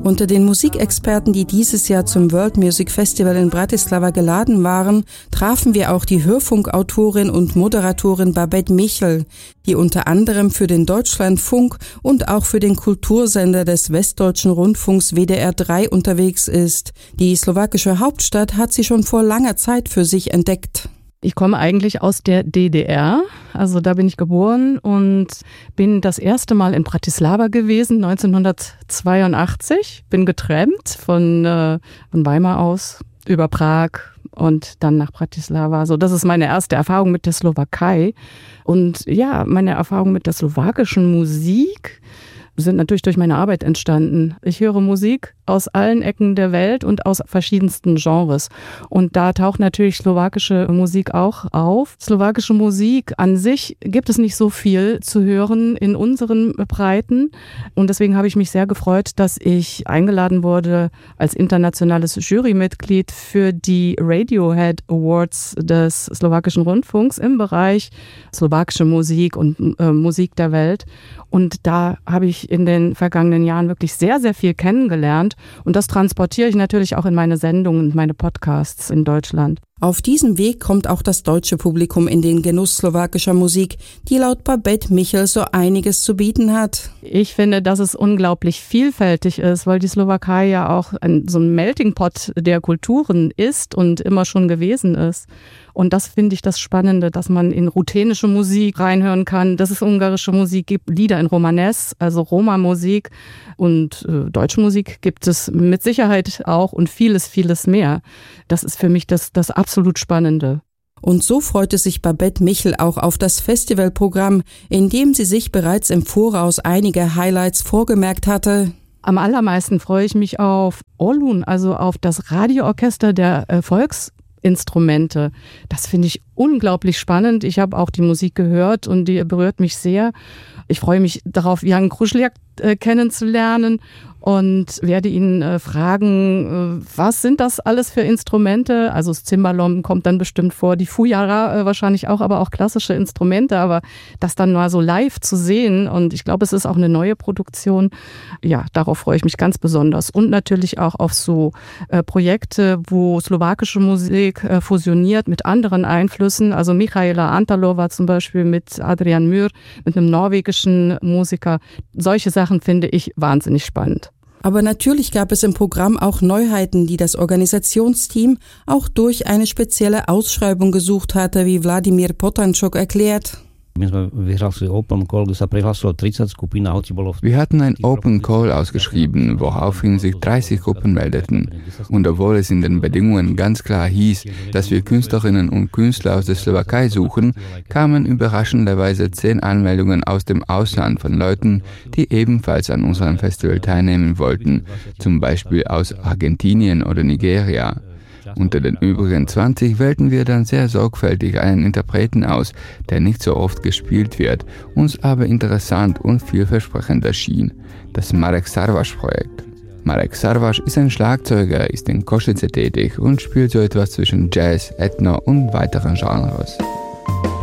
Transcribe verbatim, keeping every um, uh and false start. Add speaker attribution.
Speaker 1: Unter den Musikexperten, die dieses Jahr zum World Music Festival in Bratislava geladen waren, trafen wir auch die Hörfunkautorin und Moderatorin Babette Michel, die unter anderem für den Deutschlandfunk und auch für den Kultursender des Westdeutschen Rundfunks W D R drei unterwegs ist. Die slowakische Hauptstadt hat sie schon vor langer Zeit für sich entdeckt.
Speaker 2: Ich komme eigentlich aus der D D R, also da bin ich geboren und bin das erste Mal in Bratislava gewesen, neunzehnhundertzweiundachtzig. Bin getrampt von, äh, von Weimar aus über Prag und dann nach Bratislava. Also das ist meine erste Erfahrung mit der Slowakei. Und ja, meine Erfahrung mit der slowakischen Musik sind natürlich durch meine Arbeit entstanden. Ich höre Musik aus allen Ecken der Welt und aus verschiedensten Genres. Und da taucht natürlich slowakische Musik auch auf. Slowakische Musik an sich gibt es nicht so viel zu hören in unseren Breiten. Und deswegen habe ich mich sehr gefreut, dass ich eingeladen wurde als internationales Jurymitglied für die Radiohead Awards des slowakischen Rundfunks im Bereich slowakische Musik und äh, Musik der Welt. Und da habe ich in den vergangenen Jahren wirklich sehr, sehr viel kennengelernt. Und das transportiere ich natürlich auch in meine Sendungen und meine Podcasts in Deutschland.
Speaker 1: Auf diesem Weg kommt auch das deutsche Publikum in den Genuss slowakischer Musik, die laut Babette Michel so einiges zu bieten hat.
Speaker 2: Ich finde, dass es unglaublich vielfältig ist, weil die Slowakei ja auch ein, so ein Melting Pot der Kulturen ist und immer schon gewesen ist. Und das finde ich das Spannende, dass man in ruthenische Musik reinhören kann, dass es ungarische Musik gibt, Lieder in Romanes, also Roma-Musik, und äh, deutsche Musik gibt es mit Sicherheit auch und vieles, vieles mehr. Das ist für mich das, das absolut Spannende.
Speaker 1: Und so freute sich Babette Michel auch auf das Festivalprogramm, in dem sie sich bereits im Voraus einige Highlights vorgemerkt hatte.
Speaker 2: Am allermeisten freue ich mich auf Orlun, also auf das Radioorchester der äh, Volksinstrumente. Das finde ich unglaublich spannend. Ich habe auch die Musik gehört und die berührt mich sehr. Ich freue mich darauf, Jan Kruschliak äh, kennenzulernen und werde ihn äh, fragen, äh, was sind das alles für Instrumente? Also das Cimbalom kommt dann bestimmt vor, die Fujara äh, wahrscheinlich auch, aber auch klassische Instrumente, aber das dann mal so live zu sehen, und ich glaube, es ist auch eine neue Produktion. Ja, darauf freue ich mich ganz besonders, und natürlich auch auf so äh, Projekte, wo slowakische Musik äh, fusioniert mit anderen Einflüssen, also Michaela Antalova zum Beispiel mit Adrian Mühr, mit einem norwegischen Musiker. Solche Sachen finde ich wahnsinnig spannend.
Speaker 1: Aber natürlich gab es im Programm auch Neuheiten, die das Organisationsteam auch durch eine spezielle Ausschreibung gesucht hatte, wie Wladimír Potančok erklärt.
Speaker 3: Wir hatten ein Open Call ausgeschrieben, woraufhin sich dreißig Gruppen meldeten. Und obwohl es in den Bedingungen ganz klar hieß, dass wir Künstlerinnen und Künstler aus der Slowakei suchen, kamen überraschenderweise zehn Anmeldungen aus dem Ausland von Leuten, die ebenfalls an unserem Festival teilnehmen wollten, zum Beispiel aus Argentinien oder Nigeria. Unter den übrigen zwanzig wählten wir dann sehr sorgfältig einen Interpreten aus, der nicht so oft gespielt wird, uns aber interessant und vielversprechend erschien: das Marek Sarvaš-Projekt. Marek Sarvaš ist ein Schlagzeuger, ist in Košice tätig und spielt so etwas zwischen Jazz, Ethno und weiteren Genres.